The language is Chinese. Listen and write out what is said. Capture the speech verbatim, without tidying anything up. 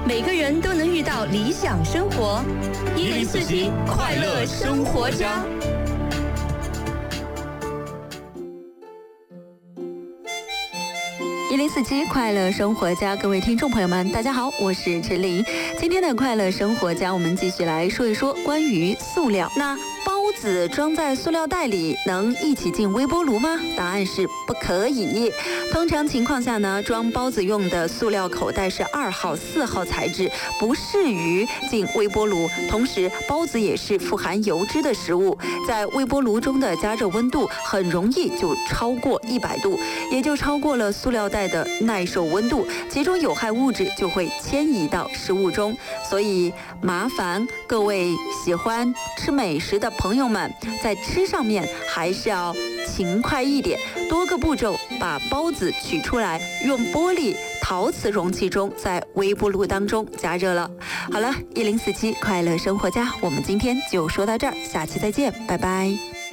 每个人都能遇到理想生活。一零四七快乐生活家。 一零四七快乐生活家，各位听众朋友们，大家好，我是陈琳。今天的快乐生活家，我们继续来说一说关于塑料。那包子装在塑料袋里能一起进微波炉吗？答案是不可以。通常情况下呢，装包子用的塑料口袋是二号、四号材质，不适于进微波炉。同时，包子也是富含油脂的食物，在微波炉中的加热温度很容易就超过一百度，也就超过了塑料袋的耐受温度，其中有害物质就会迁移到食物中。所以麻烦各位喜欢吃美食的朋友们，在吃上面还是要勤快一点，多个步骤把包子取出来，用玻璃陶瓷容器中在微波炉当中加热了。好了，一零四七快乐生活家，我们今天就说到这儿，下期再见，拜拜。